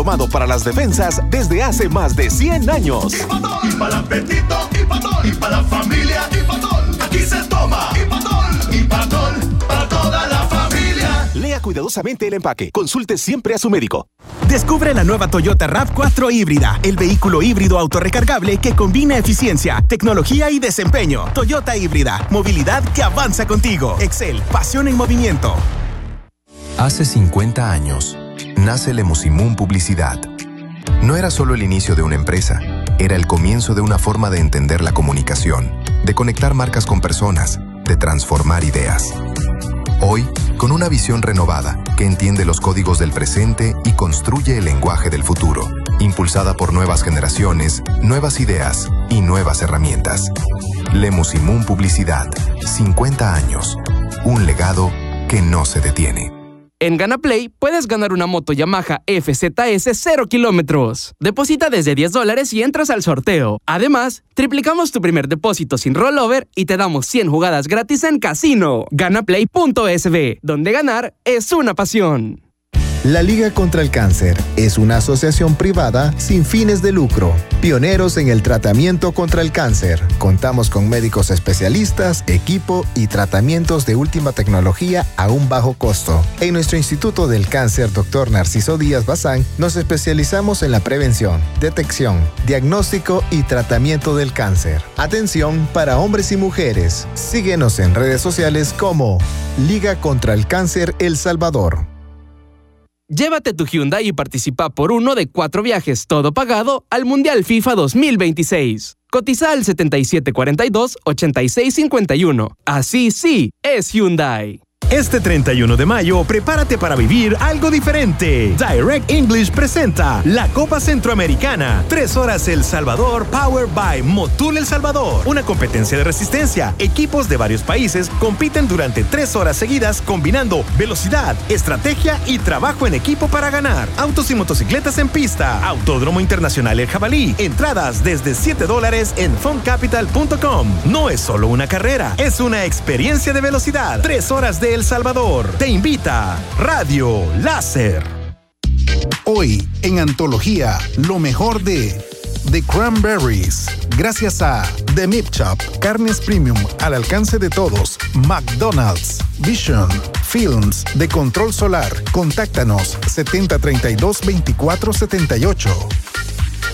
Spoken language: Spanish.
Tomado para las defensas desde hace más de 100 años. Hipatol, y para el apetito, Hipatol, y para la familia, Hipatol. Aquí se toma Hipatol, para toda la familia. Lea cuidadosamente el empaque. Consulte siempre a su médico. Descubre la nueva Toyota RAV4 híbrida, el vehículo híbrido autorrecargable que combina eficiencia, tecnología y desempeño. Toyota híbrida, movilidad que avanza contigo. Excel, pasión en movimiento. Hace 50 años, nace Lemusimun Publicidad. No era solo el inicio de una empresa, era el comienzo de una forma de entender la comunicación, de conectar marcas con personas, de transformar ideas. Hoy, con una visión renovada que entiende los códigos del presente y construye el lenguaje del futuro, impulsada por nuevas generaciones, nuevas ideas y nuevas herramientas. Lemusimun Publicidad, 50 años, un legado que no se detiene. En GanaPlay puedes ganar una moto Yamaha FZS 0 kilómetros. Deposita desde $10 y entras al sorteo. Además, triplicamos tu primer depósito sin rollover y te damos 100 jugadas gratis en casino. Ganaplay.sb, donde ganar es una pasión. La Liga contra el Cáncer es una asociación privada sin fines de lucro, pioneros en el tratamiento contra el cáncer. Contamos con médicos especialistas, equipo y tratamientos de última tecnología a un bajo costo. En nuestro Instituto del Cáncer Dr. Narciso Díaz Bazán nos especializamos en la prevención, detección, diagnóstico y tratamiento del cáncer. Atención para hombres y mujeres. Síguenos en redes sociales como Liga contra el Cáncer El Salvador. Llévate tu Hyundai y participa por uno de 4 viajes todo pagado al Mundial FIFA 2026. Cotiza al 7742-8651. Así sí, es Hyundai. Este 31 de mayo, prepárate para vivir algo diferente. Direct English presenta la Copa Centroamericana. 3 horas El Salvador, Powered by Motul El Salvador. Una competencia de resistencia. Equipos de varios países compiten durante 3 horas seguidas combinando velocidad, estrategia y trabajo en equipo para ganar. Autos y motocicletas en pista. Autódromo Internacional El Jabalí. Entradas desde $7 en funcapital.com. No es solo una carrera, es una experiencia de velocidad. 3 horas de El Salvador. Te invita Radio Láser. Hoy en Antología, lo mejor de The Cranberries. Gracias a The Meat Shop, carnes premium al alcance de todos. McDonald's, Vision, Films de Control Solar. Contáctanos 7032-2478.